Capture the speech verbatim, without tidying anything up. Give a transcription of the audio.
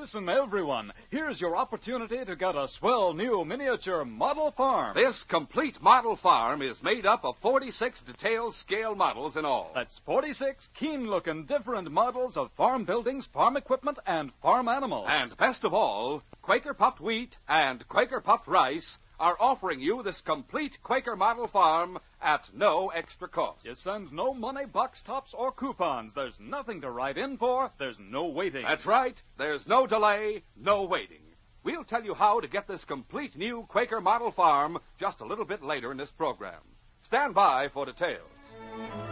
Listen, everyone. Here's your opportunity to get a swell new miniature model farm. This complete model farm is made up of forty-six detailed scale models in all. That's forty-six keen-looking different models of farm buildings, farm equipment, and farm animals. And best of all, Quaker Puffed Wheat and Quaker Puffed Rice are offering you this complete Quaker model farm at no extra cost. You send no money, box tops, or coupons. There's nothing to write in for. There's no waiting. That's right. There's no delay, no waiting. We'll tell you how to get this complete new Quaker model farm just a little bit later in this program. Stand by for details.